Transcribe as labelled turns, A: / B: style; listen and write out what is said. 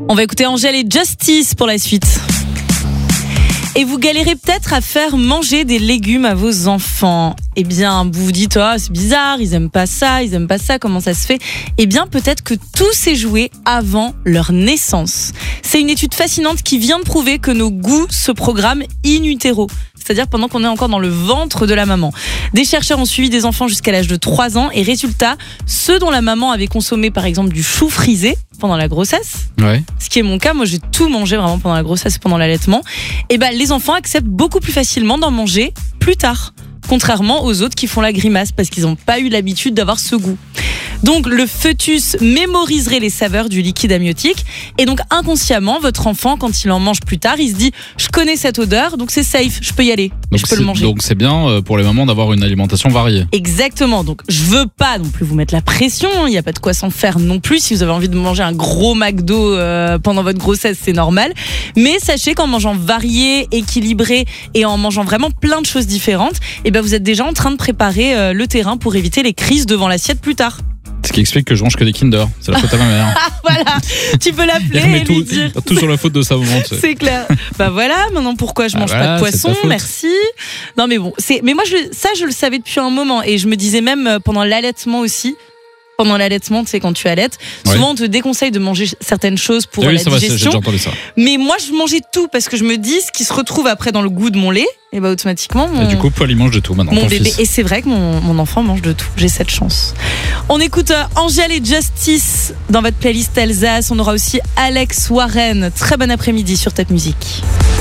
A: On va écouter Angèle et Justice pour la suite. Et vous galérez peut-être à faire manger des légumes à vos enfants. Eh bien, vous vous dites, oh, c'est bizarre, ils aiment pas ça, comment ça se fait ? Eh bien, peut-être que tout s'est joué avant leur naissance. C'est une étude fascinante qui vient de prouver que nos goûts se programment in utero. C'est-à-dire pendant qu'on est encore dans le ventre de la maman. Des chercheurs ont suivi des enfants jusqu'à l'âge de 3 ans et résultat, ceux dont la maman avait consommé par exemple du chou frisé pendant la grossesse, ce qui est mon cas, moi j'ai tout mangé vraiment pendant la grossesse et pendant l'allaitement, et ben les enfants acceptent beaucoup plus facilement d'en manger plus tard, contrairement aux autres qui font la grimace parce qu'ils n'ont pas eu l'habitude d'avoir ce goût. Donc le fœtus mémoriserait les saveurs du liquide amniotique et donc inconsciemment votre enfant quand il en mange plus tard il se dit je connais cette odeur donc c'est safe, je peux y aller et je peux le manger.
B: Donc c'est bien pour les mamans d'avoir une alimentation variée.
A: Exactement, donc je veux pas non plus vous mettre la pression, il n'y a pas de quoi s'en faire non plus, si vous avez envie de manger un gros McDo pendant votre grossesse c'est normal, mais sachez qu'en mangeant varié, équilibré et en mangeant vraiment plein de choses différentes, et ben vous êtes déjà en train de préparer le terrain pour éviter les crises devant l'assiette plus tard.
B: Ce qui explique que je mange que des Kinder. C'est la faute à ma mère.
A: Voilà, tu peux l'appeler et lui dire.
B: Tout sur la faute de sa maman. Tu sais.
A: C'est clair. Bah voilà, maintenant pourquoi je mange pas de poisson, merci. Non mais bon, mais moi je le savais depuis un moment et je me disais même pendant l'allaitement aussi. Pendant l'allaitement, tu sais, quand tu allaites, souvent on te déconseille de manger certaines choses pour la digestion. J'ai déjà entendu ça. Mais moi, je mangeais tout parce que je me dis, ce qui se retrouve après dans le goût de mon lait, et bah automatiquement.
B: Et du coup, Paul, il mange de tout maintenant.
A: Mon bébé. Et c'est vrai que mon enfant mange de tout. J'ai cette chance. On écoute Angèle et Justice dans votre playlist Alsace. On aura aussi Alex Warren. Très bon après-midi sur Top Music.